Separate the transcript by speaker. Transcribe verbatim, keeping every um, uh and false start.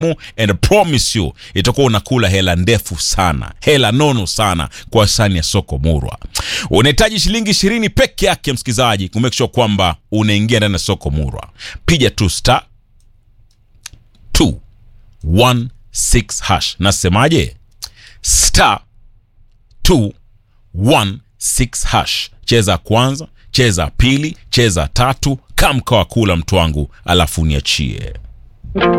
Speaker 1: and I promise you itakuwa unakula hela ndefu sana, hela nono sana kwa sani ya soko murwa. Unahitaji shilingi ishirini peke yake msikizaji kumake sure kwamba unaingia ndani ya soko murwa. Piga tu star two one six hash. Nasemaje? Star two one six hash. Cheza kwanza, cheza pili, cheza tatu, kamka wa kula mtu wangu alafu niachie.